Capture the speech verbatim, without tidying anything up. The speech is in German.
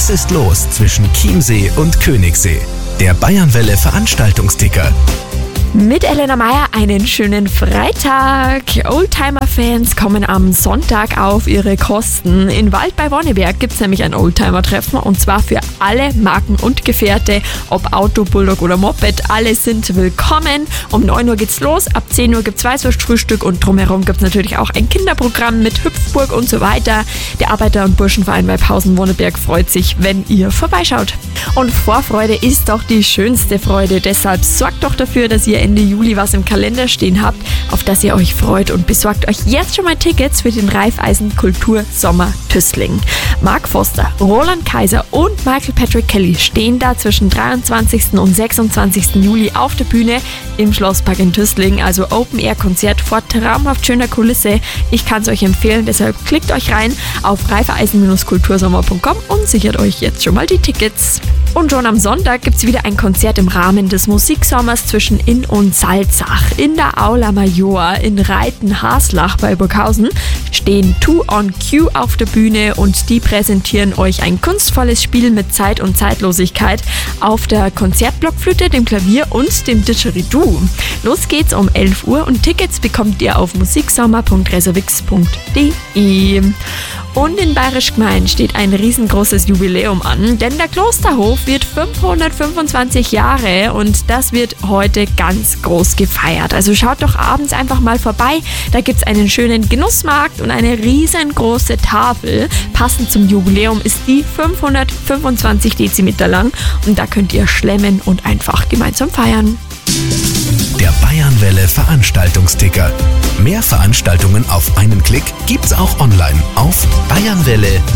Was ist los zwischen Chiemsee und Königssee? Der Bayernwelle Veranstaltungsticker. Mit Elena Meyer einen schönen Freitag. Oldtimer-Fans kommen am Sonntag auf ihre Kosten. In Wald bei Wonneberg gibt es nämlich ein Oldtimer-Treffen und zwar für alle Marken und Gefährte, ob Auto, Bulldog oder Moped. Alle sind willkommen. Um neun Uhr geht's los, ab zehn Uhr gibt's Weißwurstfrühstück und drumherum gibt es natürlich auch ein Kinderprogramm mit Hüpfburg und so weiter. Der Arbeiter- und Burschenverein Weibhausen-Wonneberg freut sich, wenn ihr vorbeischaut. Und Vorfreude ist doch die schönste Freude. Deshalb sorgt doch dafür, dass ihr Ende Juli was im Kalender stehen habt, auf das ihr euch freut, und besorgt euch jetzt schon mal Tickets für den Raiffeisen Kultur Sommer Tüßling. Mark Foster, Roland Kaiser und Michael Patrick Kelly stehen da zwischen dreiundzwanzigsten und sechsundzwanzigsten Juli auf der Bühne im Schlosspark in Tüßling, also Open-Air-Konzert vor traumhaft schöner Kulisse. Ich kann es euch empfehlen, deshalb klickt euch rein auf raiffeisen kultursommer punkt com und sichert euch jetzt schon mal die Tickets. Und schon am Sonntag gibt es wieder ein Konzert im Rahmen des Musiksommers zwischen Inn und Salzach. In der Aula Major in Reiten-Haslach bei Burghausen stehen Two on Q auf der Bühne und die präsentieren euch ein kunstvolles Spiel mit Zeit und Zeitlosigkeit auf der Konzertblockflöte, dem Klavier und dem Didgeridoo. Los geht's um elf Uhr und Tickets bekommt ihr auf musiksommer punkt reservix punkt de. Und in Bayerisch Gmein steht ein riesengroßes Jubiläum an, denn der Klosterhof wird fünfhundertfünfundzwanzig Jahre und das wird heute ganz groß gefeiert. Also schaut doch abends einfach mal vorbei, da gibt es einen schönen Genussmarkt und eine riesengroße Tafel. Passend zum Jubiläum ist die fünfhundertfünfundzwanzig Dezimeter lang und da könnt ihr schlemmen und einfach gemeinsam feiern. Der Bayernwelle Veranstaltungsticker. Mehr Veranstaltungen auf einen Klick gibt's auch online auf bayernwelle